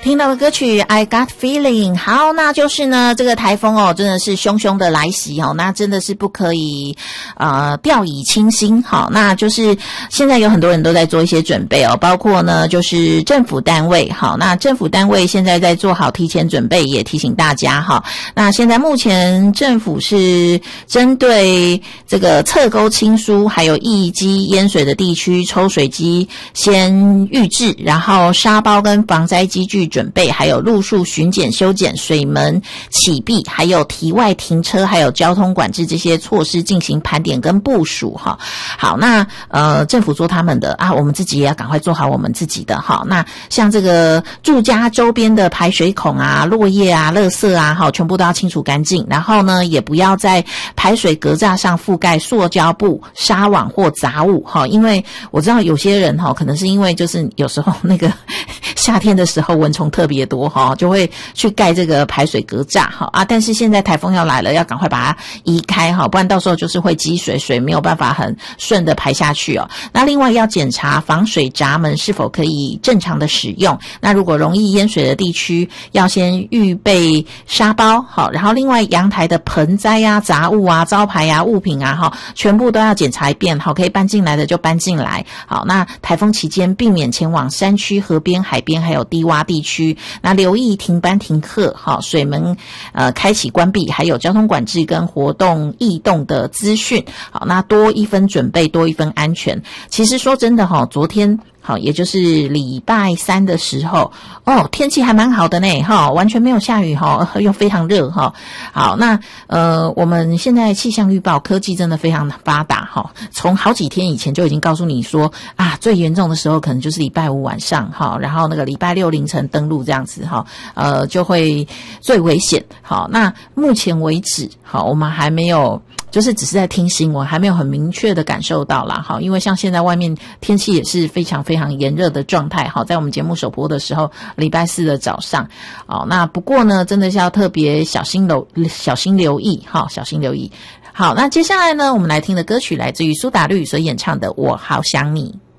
听到的歌曲 I Got Feeling。 好，那就是呢这个台风哦真的是凶凶的来袭哦，那真的是不可以掉以轻心。好，那就是现在有很多人都在做一些准备哦，包括呢就是政府单位。好，那政府单位现在在做好提前准备，也提醒大家哈。那现在目前政府是针对这个侧沟倾疏还有易积淹水的地区，抽水机先预置，然后沙包跟防灾机具准备，还有路树巡检修剪、水门启闭，还有堤外停车，还有交通管制这些措施进行盘点跟部署哈。好，那政府做他们的啊，我们自己也要赶快做好我们自己的哈。那像这个住家周边的排水孔啊、落叶啊、垃圾啊，好，全部都要清除干净。然后呢，也不要在排水格栅上覆盖塑胶布、纱网或杂物哈。因为我知道有些人哈，可能是因为就是有时候那个夏天的时候蚊虫特别多哈，就会去盖这个排水格栅哈啊。但是现在台风要来了，要赶快把它移开哈，不然到时候就是会积水，水没有办法很顺的排下去哦。那另外要检查防水闸门是否可以正常的使用。那如果容易淹水的地区，要先预备沙包好，然后另外阳台的盆栽啊、杂物啊、招牌啊、物品啊哈，全部都要检查一遍好，可以搬进来的就搬进来。好，那台风期间避免前往山区、河边、海边还有低洼地区。那留意停班停课好，水门开启关闭，还有交通管制跟活动异动的资讯。好，那多一分准备，多一分安全。其实说真的哈，昨天好，也就是礼拜三的时候哦，天气还蛮好的呢哈，完全没有下雨哈，又非常热哈。好，那我们现在气象预报科技真的非常发达哈，从好几天以前就已经告诉你说啊，最严重的时候可能就是礼拜五晚上哈，然后那个礼拜六凌晨登陆这样子哈，就会最危险。好，那目前为止好，我们还没有。就是只是在听新闻，还没有很明确的感受到啦。好，因为像现在外面天气也是非常非常炎热的状态。好，在我们节目首播的时候，礼拜四的早上。哦，那不过呢，真的是要特别小心留意。好，小心留意。好，那接下来呢，我们来听的歌曲来自于苏打绿所演唱的《我好想你》。